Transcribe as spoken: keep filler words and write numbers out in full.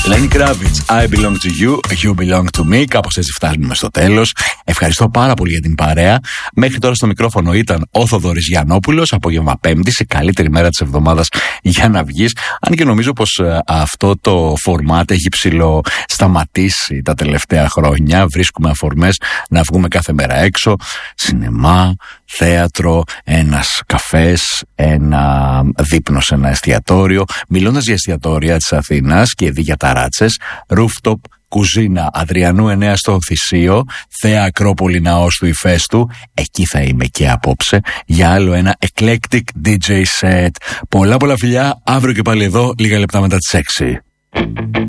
Lenny Kravitz, I belong to you, you belong to me. Κάπως έτσι φτάνουμε στο τέλος. Ευχαριστώ πάρα πολύ για την παρέα. Μέχρι τώρα στο μικρόφωνο ήταν ο Θοδωρής Γιαννόπουλος. Απόγευμα Πέμπτη, η καλύτερη μέρα της εβδομάδας για να βγεις. Αν και νομίζω πως αυτό το φορμάτ έχει ψηλό σταματήσει τα τελευταία χρόνια. Βρίσκουμε αφορμές να βγούμε κάθε μέρα έξω. Σινεμά, θέατρο, ένας καφές, ένα δείπνο σε ένα εστιατόριο. Μιλώντας για εστιατόρια της Αθήνας και δι για ταράτσες, rooftop κουζίνα Αδριανού εννέα στο Θησίο, Θέα Ακρόπολη Ναός του Ηφαίστου. Εκεί θα είμαι και απόψε για άλλο ένα eclectic ντι τζέι set. Πολλά πολλά φιλιά, αύριο και πάλι εδώ, λίγα λεπτά μετά τις έξι.